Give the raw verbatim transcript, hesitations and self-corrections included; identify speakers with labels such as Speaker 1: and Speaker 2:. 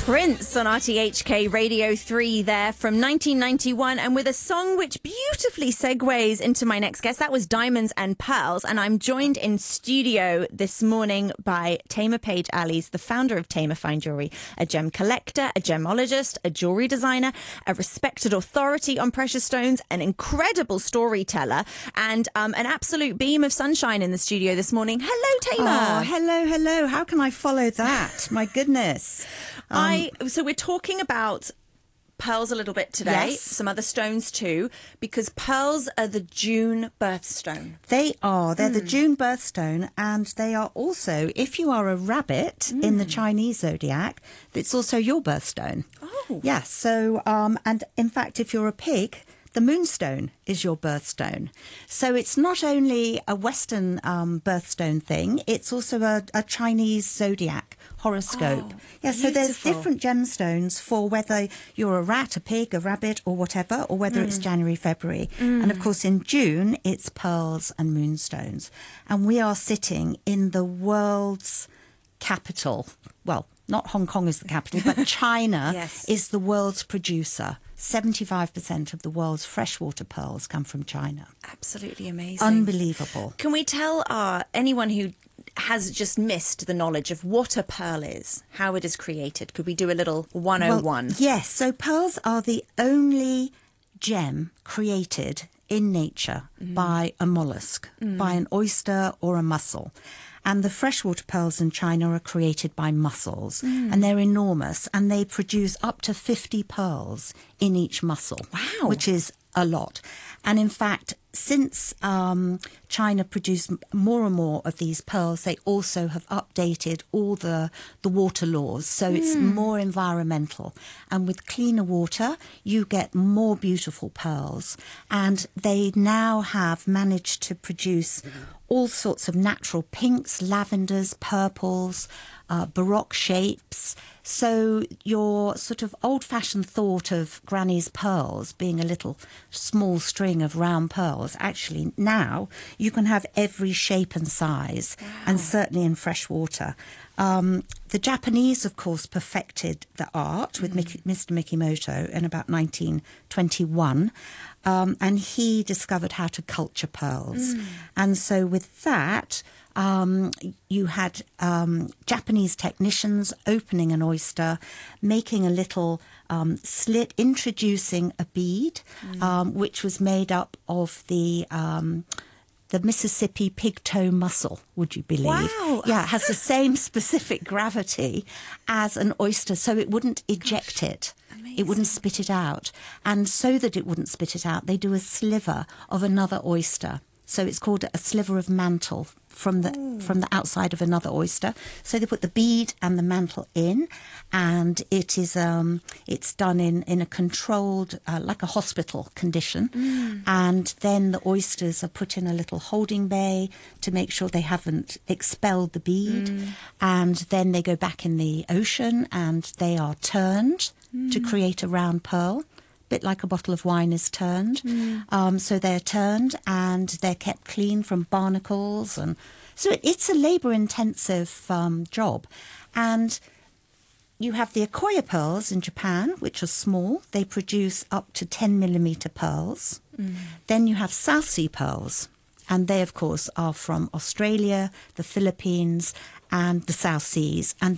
Speaker 1: Prince on R T H K Radio three there from nineteen ninety-one, and with a song which beautifully segues into my next guest. That was Diamonds and Pearls, and I'm joined in studio this morning by Tamer Page Allies, the founder of Tamer Fine Jewelry, a gem collector, a gemologist, a jewelry designer, a respected authority on precious stones, an incredible storyteller, and um, an absolute beam of sunshine in the studio this morning. Hello, Tamer.
Speaker 2: Oh, hello, hello. How can I follow that? My goodness. Um,
Speaker 1: I so we're talking about pearls a little bit today,
Speaker 2: Yes.
Speaker 1: some other stones too, because pearls are the June birthstone.
Speaker 2: They are. They're the June birthstone, and they are also, if you are a rabbit in the Chinese zodiac, it's also your birthstone.
Speaker 1: Oh.
Speaker 2: Yes. So, um, and in fact, if you're a pig, the moonstone is your birthstone. So it's not only a Western um, birthstone thing, it's also a, a Chinese zodiac horoscope.
Speaker 1: Oh,
Speaker 2: yeah, so there's
Speaker 1: beautiful.
Speaker 2: different gemstones for whether you're a rat, a pig, a rabbit or whatever, or whether it's January, February. And of course in June, it's pearls and moonstones. And we are sitting in the world's capital. Well, not Hong Kong is the capital, but China
Speaker 1: Yes.
Speaker 2: is the world's producer. seventy-five percent of the world's freshwater pearls come from China.
Speaker 1: Absolutely amazing.
Speaker 2: Unbelievable.
Speaker 1: Can we tell uh, anyone who has just missed the knowledge of what a pearl is, how it is created? Could we do a little one oh one?
Speaker 2: Well, yes, so pearls are the only gem created in nature by a mollusk, by an oyster or a mussel. And the freshwater pearls in China are created by mussels, and they're enormous, and they produce up to fifty pearls in each mussel,
Speaker 1: Wow.
Speaker 2: which is a lot. And in fact, since um, China produced more and more of these pearls, they also have updated all the, the water laws. So it's more environmental. And with cleaner water, you get more beautiful pearls. And they now have managed to produce all sorts of natural pinks, lavenders, purples, uh, baroque shapes. So your sort of old-fashioned thought of Granny's pearls being a little small string of round pearls, actually now you can have every shape and size, and certainly in fresh water. Um, the Japanese, of course, perfected the art with Mickey, Mister Mikimoto in about nineteen twenty-one, um, and he discovered how to culture pearls. And so with that, um, you had um, Japanese technicians opening an oyster, making a little um, slit, introducing a bead, um, which was made up of the... Um, the Mississippi pig-toe mussel, would you believe?
Speaker 1: Wow.
Speaker 2: Yeah, it has the same specific gravity as an oyster, so it wouldn't eject it. It wouldn't spit it out. And so that it wouldn't spit it out, they do a sliver of another oyster. So it's called a sliver of mantle from the Ooh. from the outside of another oyster. So they put the bead and the mantle in, and it is um it's done in in a controlled uh, like a hospital condition, mm. and then the oysters are put in a little holding bay to make sure they haven't expelled the bead, mm. and then they go back in the ocean and they are turned mm. to create a round pearl. Bit like a bottle of wine is turned. Mm. Um, so they're turned and they're kept clean from barnacles. And so it, it's a labour-intensive um, job. And you have the Akoya pearls in Japan, which are small. They produce up to ten millimetre pearls. Mm. Then you have South Sea pearls. And they, of course, are from Australia, the Philippines, and the South Seas. And